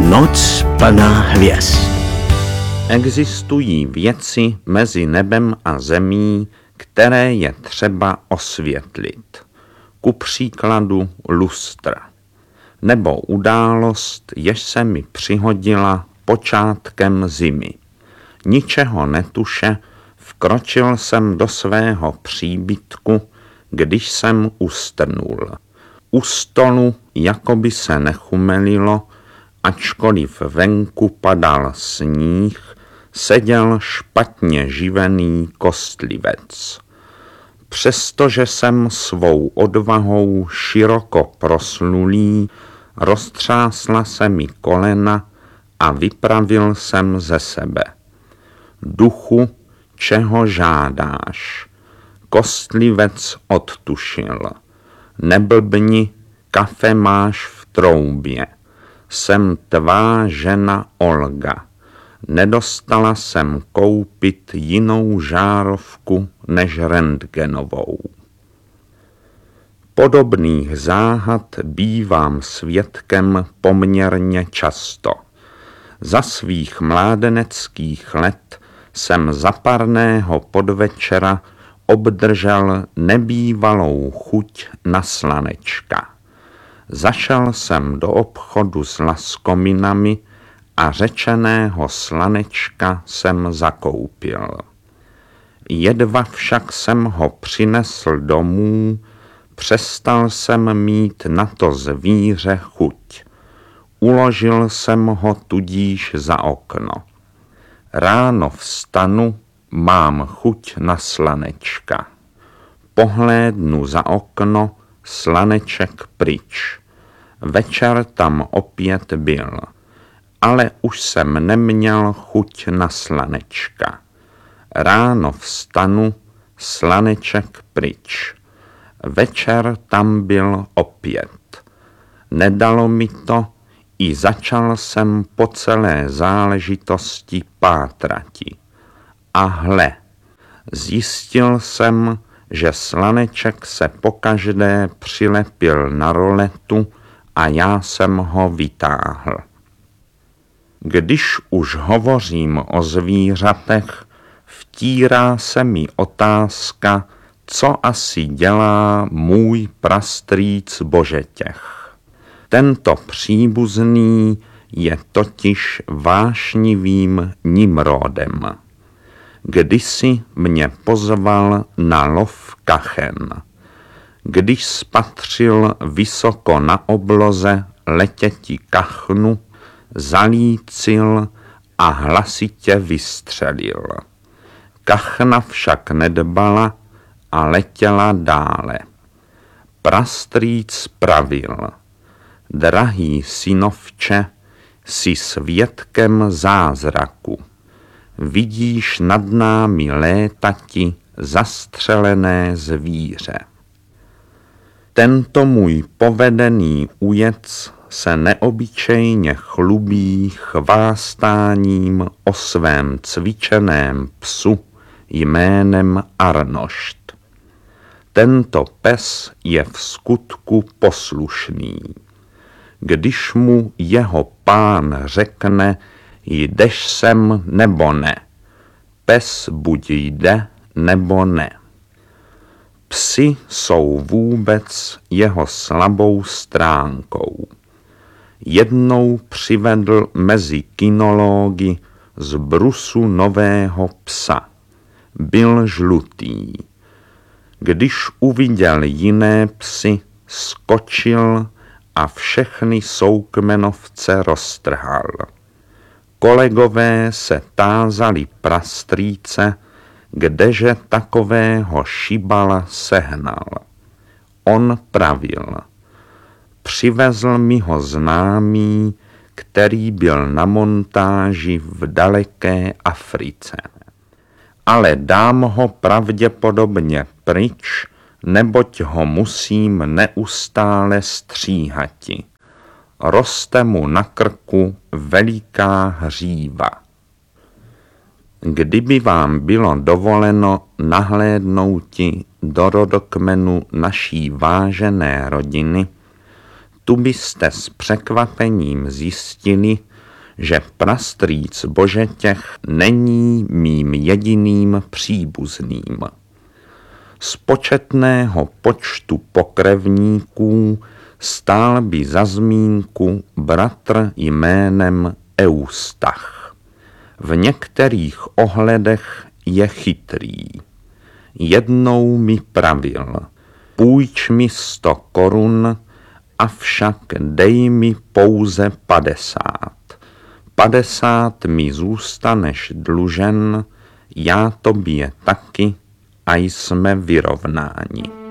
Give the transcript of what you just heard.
Noc plná hvězd. Existují věci mezi nebem a zemí, které je třeba osvětlit. Ku příkladu lustra. Nebo událost, jež se mi přihodila počátkem zimy. Ničeho netuše, vkročil jsem do svého příbytku, když jsem ustrnul. U stolu jakoby se nechumelilo, ačkoliv venku padal sníh, seděl špatně živený kostlivec. Přestože jsem svou odvahou široko proslulý, roztřásla se mi kolena a vypravil jsem ze sebe. Duchu, čeho žádáš? Kostlivec odtušil. Neblbni, kafe máš v troubě. Jsem tvá žena Olga. Nedostala jsem koupit jinou žárovku než rentgenovou. Podobných záhad bývám svědkem poměrně často. Za svých mládeneckých let jsem za parného podvečera obdržel nebývalou chuť na slanečka. Zašel jsem do obchodu s laskominami a řečeného slanečka jsem zakoupil. Jedva však jsem ho přinesl domů, přestal jsem mít na to zvíře chuť. Uložil jsem ho tudíž za okno. Ráno vstanu, mám chuť na slanečka. Pohlédnu za okno, slaneček pryč. Večer tam opět byl, ale už jsem neměl chuť na slanečka. Ráno vstanu, slaneček pryč. Večer tam byl opět. Nedalo mi to, i začal jsem po celé záležitosti pátrati. A hle, zjistil jsem, že slaneček se pokaždé přilepil na roletu a já jsem ho vytáhl. Když už hovořím o zvířatech, vtírá se mi otázka, co asi dělá můj prastrýc Božetěch. Tento příbuzný je totiž vášnivým Nimrodem. Kdysi mě pozval na lov kachen. Když spatřil vysoko na obloze letěti kachnu, zalícil a hlasitě vystřelil. Kachna však nedbala a letěla dále. Prastrýc pravil: drahý synovče, jsi svědkem zázraku. Vidíš nad námi létati zastřelené zvíře. Tento můj povedený ujec se neobyčejně chlubí chvástáním o svém cvičeném psu jménem Arnošt. Tento pes je v skutku poslušný. Když mu jeho pán řekne, jdeš sem nebo ne, pes buď jde nebo ne. Psi jsou vůbec jeho slabou stránkou. Jednou přivedl mezi kynology z brusu nového psa. Byl žlutý. Když uviděl jiné psy, skočil a všechny soukmenovce roztrhal. Kolegové se tázali prastrýce, kdeže takového šibala sehnal. On pravil: přivezl mi ho známý, který byl na montáži v daleké Africe. Ale dám ho pravděpodobně pryč, neboť ho musím neustále stříhati. Roste mu na krku veliká hříva. Kdyby vám bylo dovoleno nahlédnouti do rodokmenu naší vážené rodiny, tu byste s překvapením zjistili, že prastrýc Božetěch není mým jediným příbuzným. Z početného počtu pokrevníků stál by za zmínku bratr jménem Eustach. V některých ohledech je chytrý. Jednou mi pravil: půjč mi 100 korun, avšak dej mi pouze 50. 50 mi zůstaneš dlužen, já tobě taky, a jsme vyrovnáni.